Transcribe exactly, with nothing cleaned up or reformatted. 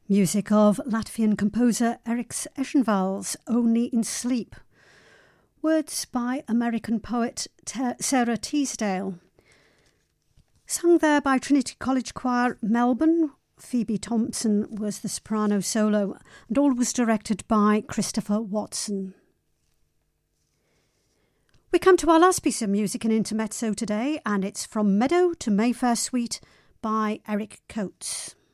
Music of Latvian composer Eriks Eschenvals, Only in Sleep. Words by American poet Te- Sarah Teasdale. Sung there by Trinity College Choir, Melbourne. Phoebe Thompson was the soprano solo, and all was directed by Christopher Watson. We come to our last piece of music in Intermezzo today, and it's From Meadow to Mayfair Suite by Eric Coates.